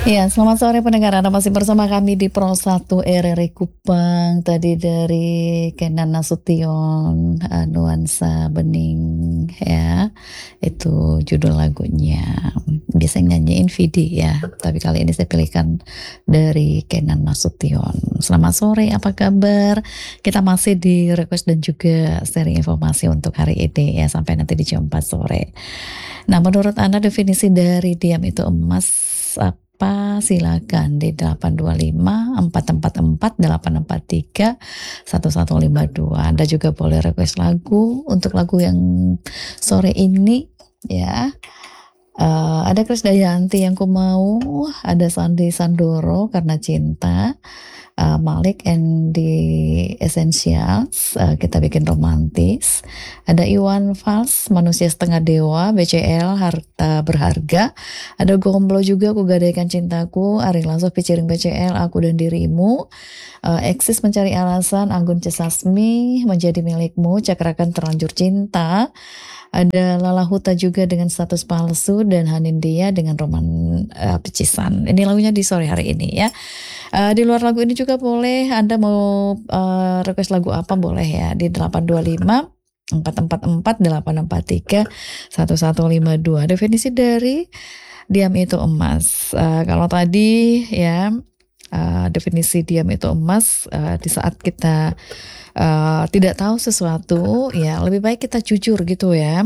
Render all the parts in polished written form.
Iya, selamat sore pendengar. Anda masih bersama kami di Pro 1 RRI Kupang. Tadi dari Kenan Nasution, Nuansa Bening ya. Itu judul lagunya. Biasanya nyanyiin Vidi ya, tapi kali ini saya pilihkan dari Kenan Nasution. Selamat sore, apa kabar? Kita masih di request dan juga sharing informasi untuk hari ini ya, sampai nanti di jam 4 sore. Nah, menurut Anda definisi dari diam itu emas apa? Silakan di 825 444 843 1152. Anda juga boleh request lagu untuk lagu yang sore ini ya. Ada Krisdayanti yang ku mau, ada Sandi Sandoro Karena Cinta, Malik and the Essentials, kita bikin romantis. Ada Iwan Fals, Manusia Setengah Dewa, BCL Harta Berharga. Ada Gomblo juga, Ku Gadaikan Cintaku, Ari Lasso featuring BCL Aku dan Dirimu. Eksis Mencari Alasan, Anggun C. Sasmi, Menjadi Milikmu, Cakrakan Terlanjur Cinta. Ada Lala Huta juga dengan Status Palsu, dan Hanindia dengan Roman Pecisan. Ini lagunya di sore hari ini ya. Di luar lagu ini juga boleh, Anda mau request lagu apa boleh ya, di 825 444 843 1152. Definisi dari diam itu emas. Kalau tadi ya, definisi diam itu emas, di saat kita tidak tahu sesuatu ya, lebih baik kita jujur gitu ya.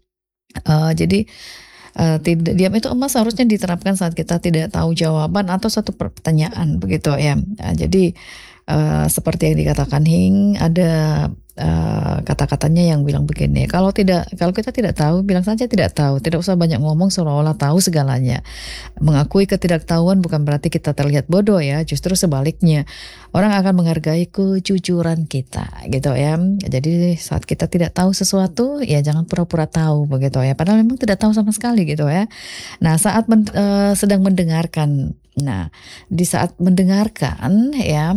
Jadi tidak, diam itu emas harusnya diterapkan saat kita tidak tahu jawaban atau satu pertanyaan begitu ya. Jadi seperti yang dikatakan Hing, ada kata-katanya yang bilang begini, kalau kita tidak tahu, bilang saja tidak tahu, tidak usah banyak ngomong seolah-olah tahu segalanya. Mengakui ketidaktahuan bukan berarti kita terlihat bodoh ya, justru sebaliknya, orang akan menghargai kejujuran kita gitu ya. Jadi saat kita tidak tahu sesuatu ya jangan pura-pura tahu begitu ya, padahal memang tidak tahu sama sekali gitu ya. Nah, saat sedang mendengarkan, nah di saat mendengarkan ya,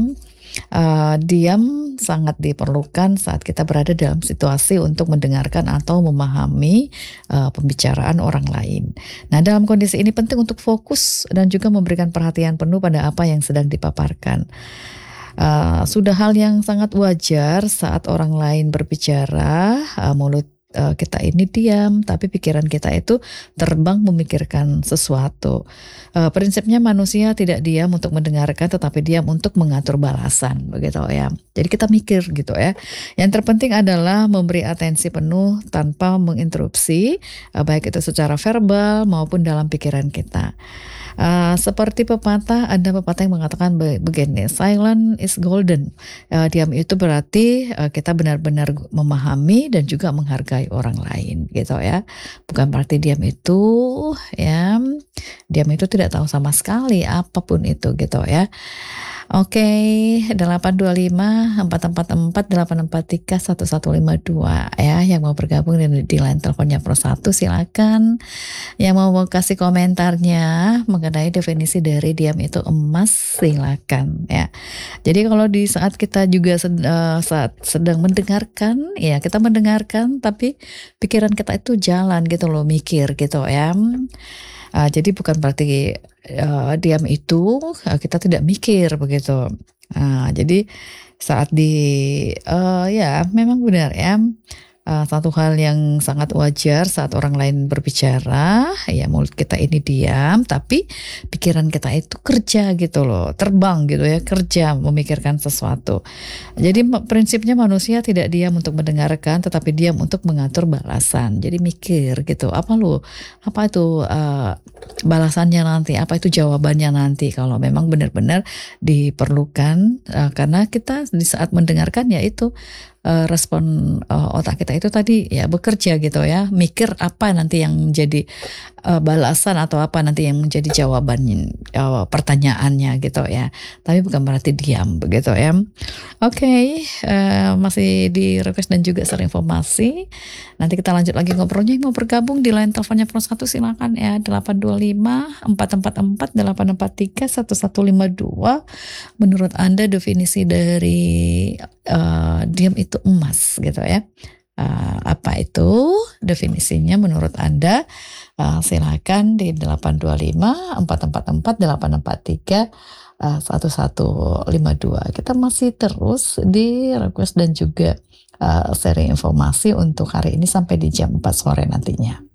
diam sangat diperlukan saat kita berada dalam situasi untuk mendengarkan atau memahami pembicaraan orang lain. Nah, dalam kondisi ini penting untuk fokus dan juga memberikan perhatian penuh pada apa yang sedang dipaparkan. Sudah hal yang sangat wajar saat orang lain berbicara, mulut kita ini diam, tapi pikiran kita itu terbang memikirkan sesuatu. Prinsipnya manusia tidak diam untuk mendengarkan, tetapi diam untuk mengatur balasan, begitu ya. Jadi kita mikir gitu ya. Yang terpenting adalah memberi atensi penuh tanpa menginterupsi, baik itu secara verbal maupun dalam pikiran kita. Seperti pepatah, ada pepatah yang mengatakan begini, silent is golden. Diam itu berarti kita benar-benar memahami dan juga menghargai orang lain gitu ya. Bukan berarti diam itu ya, diam itu tidak tahu sama sekali apapun itu gitu ya. Oke, 825 444 843 1152 ya, yang mau bergabung di line teleponnya Pro 1 silakan. Yang mau kasih komentarnya mengenai definisi dari diam itu emas silakan ya. Jadi kalau di saat kita juga saat sedang mendengarkan ya, kita mendengarkan tapi pikiran kita itu jalan gitu loh, mikir gitu ya. Jadi bukan berarti diam itu kita tidak mikir begitu. Jadi saat ya memang benar ya. Satu hal yang sangat wajar saat orang lain berbicara, ya mulut kita ini diam, tapi pikiran kita itu kerja gitu loh, terbang gitu ya, kerja memikirkan sesuatu. Jadi prinsipnya manusia tidak diam untuk mendengarkan, tetapi diam untuk mengatur balasan. Jadi mikir gitu, apa itu balasannya nanti, apa itu jawabannya nanti kalau memang benar-benar diperlukan, karena kita di saat mendengarkan ya itu respon otak kita itu tadi ya bekerja gitu ya, mikir apa nanti yang menjadi balasan atau apa nanti yang menjadi jawaban pertanyaannya gitu ya, tapi bukan berarti diam begitu ya. Oke, masih di request dan juga share informasi. Nanti kita lanjut lagi ngobrolnya. Yang mau bergabung di line teleponnya Pro 1 silakan ya, 825 444 843 1152. Menurut Anda definisi dari diam itu emas gitu ya. Apa itu definisinya menurut Anda? Silakan di 825 444 843 1152. Kita masih terus di request dan juga sharing informasi untuk hari ini sampai di jam 4 sore nantinya.